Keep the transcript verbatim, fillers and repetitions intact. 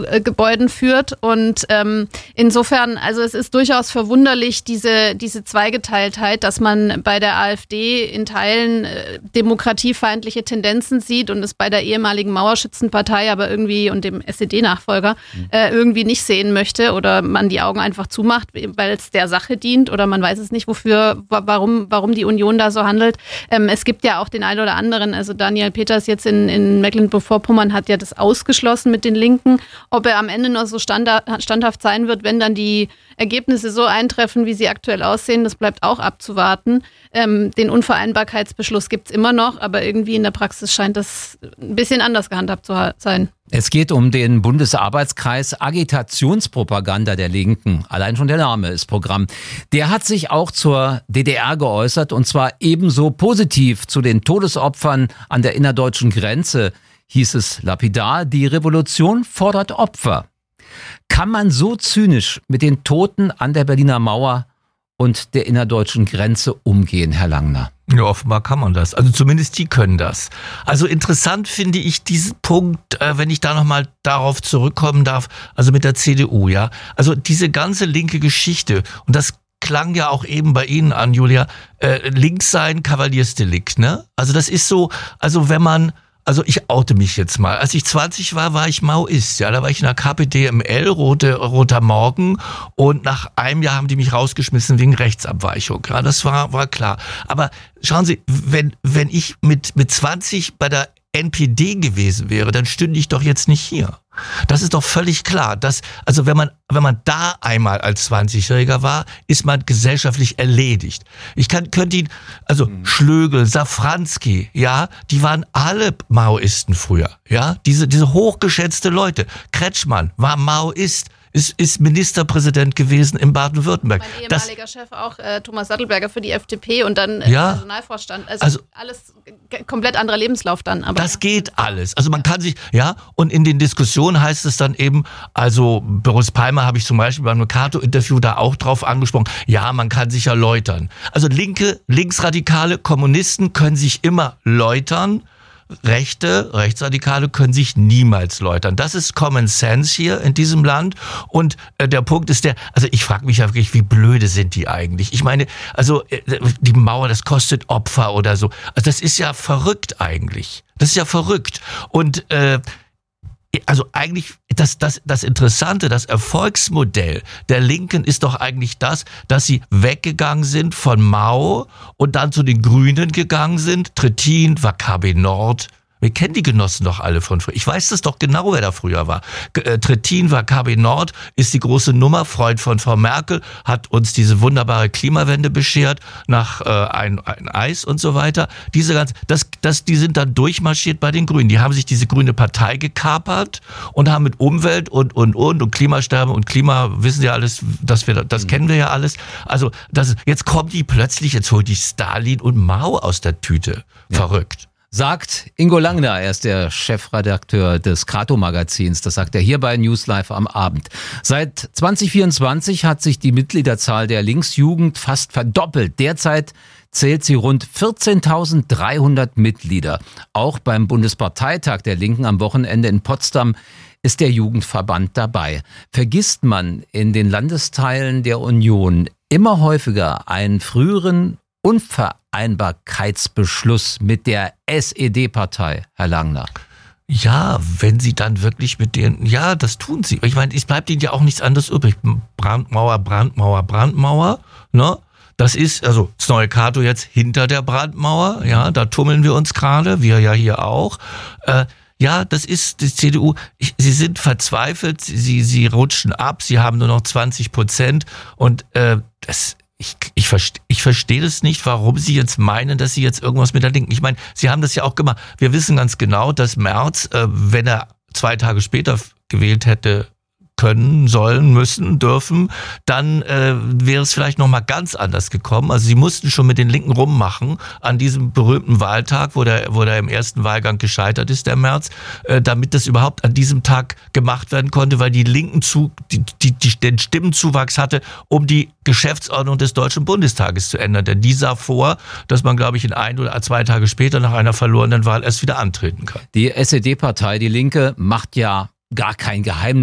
zu äh, Gebäuden führt. Und ähm, insofern, also es ist durchaus verwunderlich, diese, diese Zweigeteiltheit, dass man bei der AfD in Teilen äh, demokratiefeindliche Tendenzen sieht und es bei der ehemaligen Mauerschützenpartei aber irgendwie und dem S E D-Nachfolger äh, irgendwie nicht sehen möchte oder man die Augen einfach zumacht, weil es der Sache dient oder man weiß es nicht, wofür, warum, warum die Union da so handelt. Ähm, es gibt ja auch den einen oder anderen, also Daniel Peters jetzt in, in Mecklenburg-Vorpommern hat ja das ausgeschlossen mit den Linken. Ob er am Ende noch so standhaft sein wird, wenn dann die Ergebnisse so eintreffen, wie sie aktuell aussehen, das bleibt auch abzuwarten. Ähm, den Unvereinbarkeitsbeschluss gibt es immer noch, aber irgendwie in der Praxis scheint das ein bisschen anders gehandhabt zu sein. Es geht um den Bundesarbeitskreis Agitationspropaganda der Linken. Allein schon der Name ist Programm. Der hat sich auch zur D D R geäußert und zwar ebenso positiv zu den Todesopfern an der innerdeutschen Grenze. Hieß es lapidar, die Revolution fordert Opfer. Kann man so zynisch mit den Toten an der Berliner Mauer und der innerdeutschen Grenze umgehen, Herr Langner? Ja, offenbar kann man das. Also zumindest die können das. Also interessant finde ich diesen Punkt, äh, wenn ich da nochmal darauf zurückkommen darf, also mit der C D U, ja. Also diese ganze linke Geschichte, und das klang ja auch eben bei Ihnen an, Julia, äh, links sein, Kavaliersdelikt, ne? Also das ist so, also wenn man Also ich oute mich jetzt mal. Als ich zwanzig war, war ich Maoist. Ja, da war ich in der K P D M L, rote, roter Morgen. Und nach einem Jahr haben die mich rausgeschmissen wegen Rechtsabweichung. Ja, das war, war klar. Aber schauen Sie, wenn, wenn ich mit, mit zwanzig bei der N P D gewesen wäre, dann stünde ich doch jetzt nicht hier. Das ist doch völlig klar. Dass, also wenn man, wenn man da einmal als zwanzigjähriger war, ist man gesellschaftlich erledigt. Ich kann, könnte ihn, also mhm. Schlögel, Safranski, ja, die waren alle Maoisten früher, ja, diese, diese hochgeschätzte Leute. Kretschmann war Maoist. Ist, ist Ministerpräsident gewesen in Baden-Württemberg. Mein ehemaliger das, Chef auch, äh, Thomas Sattelberger für die F D P und dann äh, ja, Personalvorstand. Also, also alles g- komplett anderer Lebenslauf dann. Aber das geht alles. Also man kann sich, ja, und in den Diskussionen heißt es dann eben, also Boris Palmer habe ich zum Beispiel beim Mercator-Interview da auch drauf angesprochen, ja, man kann sich ja läutern. Also linke, linksradikale Kommunisten können sich immer läutern. Rechte, Rechtsradikale können sich niemals läutern. Das ist Common Sense hier in diesem Land. Und äh, der Punkt ist der, also ich frage mich ja wirklich, wie blöde sind die eigentlich? Ich meine, also äh, die Mauer, das kostet Opfer oder so. Also das ist ja verrückt eigentlich. Das ist ja verrückt. Und äh, also eigentlich, das, das, das Interessante, das Erfolgsmodell der Linken ist doch eigentlich das, dass sie weggegangen sind von Mao und dann zu den Grünen gegangen sind. Trittin, Wakabe Nord. Wir kennen die Genossen doch alle von früher. Ich weiß das doch genau, wer da früher war. Äh, Trittin, Wakabe Nord ist die große Nummer. Freund von Frau Merkel hat uns diese wunderbare Klimawende beschert nach äh, ein, ein Eis und so weiter. Diese ganz, das, das, die sind dann durchmarschiert bei den Grünen. Die haben sich diese grüne Partei gekapert und haben mit Umwelt und und und und Klimasterben und Klima wissen Sie ja alles, dass wir das mhm. kennen wir ja alles. Also das, jetzt kommen die plötzlich, jetzt holt die Stalin und Mao aus der Tüte. Ja. Verrückt. Sagt Ingo Langner, er ist der Chefredakteur des Krato-Magazins. Das sagt er hier bei News Live am Abend. Seit zwanzig vierundzwanzig hat sich die Mitgliederzahl der Linksjugend fast verdoppelt. Derzeit zählt sie rund vierzehntausenddreihundert Mitglieder. Auch beim Bundesparteitag der Linken am Wochenende in Potsdam ist der Jugendverband dabei. Vergisst man in den Landesteilen der Union immer häufiger einen früheren Unvereinbarkeitsbeschluss mit der S E D-Partei, Herr Langner? Ja, wenn Sie dann wirklich mit denen, ja, das tun Sie. Ich meine, es bleibt Ihnen ja auch nichts anderes übrig. Brandmauer, Brandmauer, Brandmauer, ne? Das ist, also das neue Cato jetzt hinter der Brandmauer, ja, da tummeln wir uns gerade, wir ja hier auch. Äh, Ja, das ist die C D U. Ich, sie sind verzweifelt, sie sie rutschen ab, sie haben nur noch zwanzig Prozent und äh, das Ich, ich, verste, ich verstehe das nicht, warum Sie jetzt meinen, dass Sie jetzt irgendwas mit der Linken... Ich meine, Sie haben das ja auch gemacht. Wir wissen ganz genau, dass Merz, äh, wenn er zwei Tage später gewählt hätte können, sollen, müssen, dürfen, dann äh, wäre es vielleicht nochmal ganz anders gekommen. Also sie mussten schon mit den Linken rummachen an diesem berühmten Wahltag, wo der, wo der im ersten Wahlgang gescheitert ist, der Merz, äh, damit das überhaupt an diesem Tag gemacht werden konnte, weil die Linken zu, die, die, die, den Stimmenzuwachs hatte, um die Geschäftsordnung des Deutschen Bundestages zu ändern. Denn die sah vor, dass man, glaube ich, in ein oder zwei Tage später nach einer verlorenen Wahl erst wieder antreten kann. Die S E D-Partei, die Linke, macht ja gar kein Geheimnis